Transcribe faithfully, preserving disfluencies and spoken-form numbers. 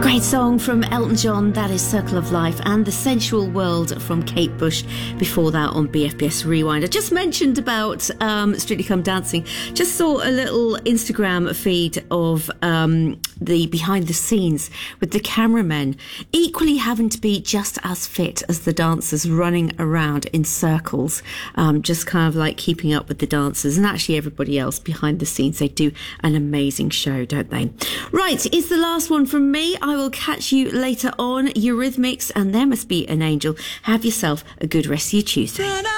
Great song from Elton John, that is Circle of Life, and The Sensual World from Kate Bush before that on B F B S Rewind. I just mentioned about um, Strictly Come Dancing. Just saw a little Instagram feed of um, the behind the scenes with the cameramen equally having to be just as fit as the dancers, running around in circles, um, just kind of like keeping up with the dancers and actually everybody else behind the scenes. They do an amazing show, don't they? Right, it's the last one from me. I will catch you later on. Eurythmics and There Must Be an Angel. Have yourself a good rest of your Tuesday.